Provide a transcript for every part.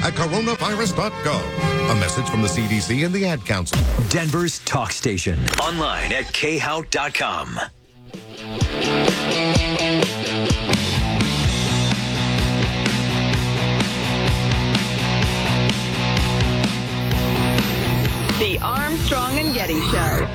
at coronavirus.gov. A message from the CDC and the Ad Council. Denver's talk station. Online at khout.com. The Armstrong and Getty Show.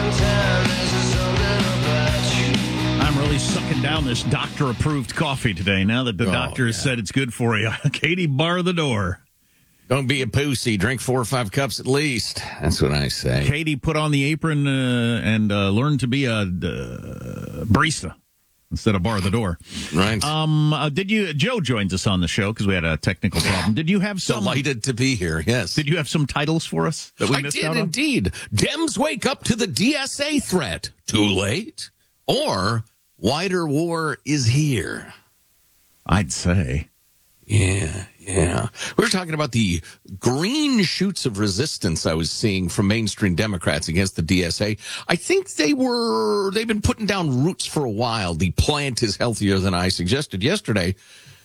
I'm really sucking down this doctor-approved coffee today now that the doctor has said it's good for you. Katie, bar the door. Don't be a pussy. Drink 4 or 5 cups at least. That's what I say. Katie, put on the apron and learn to be a barista instead of bar the door. Right. Joe joins us on the show because we had a technical problem. Did you have some... Delighted to be here, yes. Did you have some titles for us that we missed out on? I did indeed. Dems wake up to the DSA threat. Too late? Or wider war is here. I'd say. Yeah. We were talking about the green shoots of resistance I was seeing from mainstream Democrats against the DSA. I think they've been putting down roots for a while. The plant is healthier than I suggested yesterday.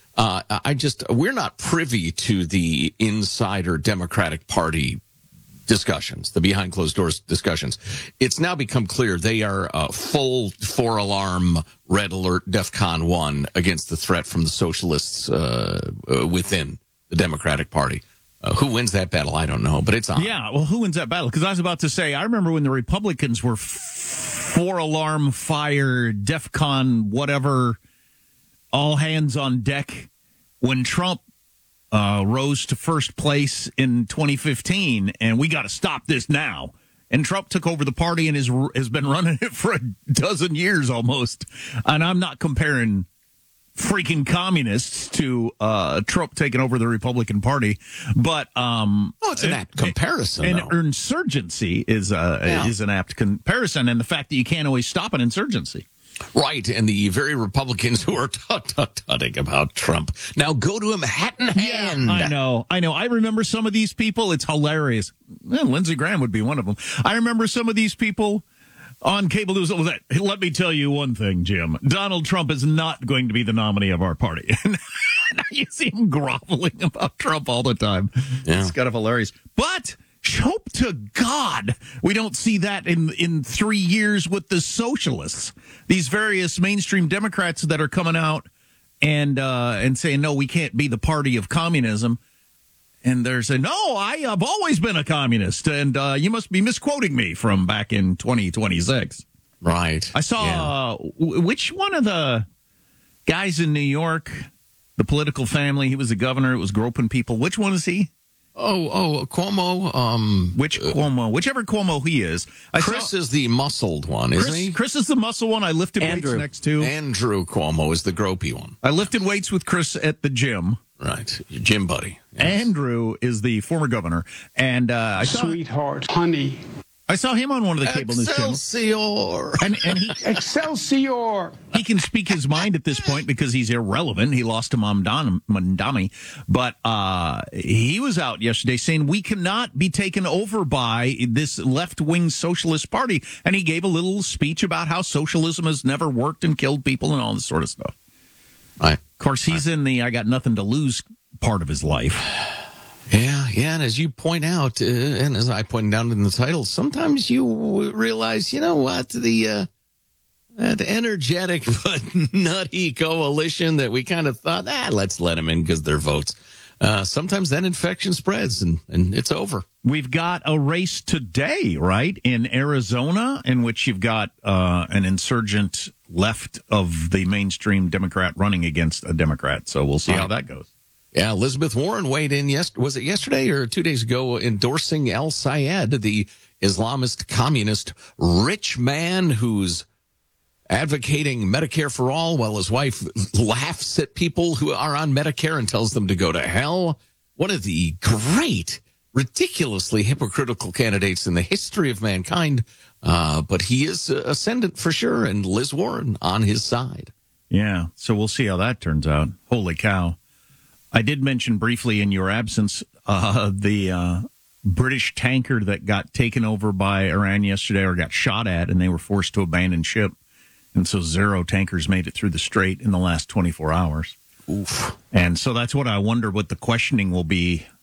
We're not privy to the insider Democratic Party discussions, the behind closed doors discussions. It's now become clear they are full 4-alarm, red alert, DEFCON 1 against the threat from the socialists within the Democratic Party. Who wins that battle? I don't know, but it's on. Yeah, well, who wins that battle? Because I was about to say, I remember when the Republicans were 4-alarm, fire, DEFCON, whatever, all hands on deck when Trump rose to first place in 2015, and we got to stop this now. And Trump took over the party and has been running it for a dozen years almost. And I'm not comparing freaking communists to Trump taking over the Republican Party, but it's an apt comparison. An insurgency is an apt comparison, and the fact that you can't always stop an insurgency. Right, and the very Republicans who are tutting about Trump now go to him hat in hand. Yeah, I know. I remember some of these people. It's hilarious. Lindsey Graham would be one of them. I remember some of these people on cable news. Let me tell you one thing, Jim. Donald Trump is not going to be the nominee of our party. Now you see him groveling about Trump all the time. Yeah. It's kind of hilarious. But hope to God we don't see that in 3 years with the socialists. These various mainstream Democrats that are coming out and saying, no, we can't be the party of communism. And they're saying, no, I have always been a communist, and you must be misquoting me from back in 2026. Right. I saw which one of the guys in New York, the political family, he was the governor, it was groping people. Which one is he? Cuomo. Which Cuomo? Whichever Cuomo he is. Chris is the muscled one, isn't he? Chris is the muscle one. I lifted weights next to. Andrew Cuomo is the gropey one. I lifted weights with Chris at the gym. Right. Your gym buddy. Yes. Andrew is the former governor. And sweetheart, honey. I saw him on one of the cable news channels. Excelsior. And he Excelsior. He can speak his mind at this point because he's irrelevant. He lost to Mamdani. But he was out yesterday saying we cannot be taken over by this left-wing socialist party. And he gave a little speech about how socialism has never worked and killed people and all this sort of stuff. Right. Of course, he's in the I got nothing to lose part of his life. Yeah, and as you point out, and as I pointed out in the title, sometimes you realize, you know what, that energetic but nutty coalition that we kind of thought, let's let them in because they're votes. Sometimes that infection spreads and it's over. We've got a race today, right, in Arizona, in which you've got an insurgent left of the mainstream Democrat running against a Democrat. So we'll see how that goes. Yeah, Elizabeth Warren weighed in, was it yesterday or 2 days ago, endorsing El Sayed, the Islamist communist rich man who's advocating Medicare for all while his wife laughs at people who are on Medicare and tells them to go to hell. One of the great, ridiculously hypocritical candidates in the history of mankind. But he is ascendant for sure, and Liz Warren on his side. Yeah, so we'll see how that turns out. Holy cow. I did mention briefly in your absence the British tanker that got taken over by Iran yesterday or got shot at, and they were forced to abandon ship. And so 0 tankers made it through the strait in the last 24 hours. Oof. And so that's what I wonder what the questioning will be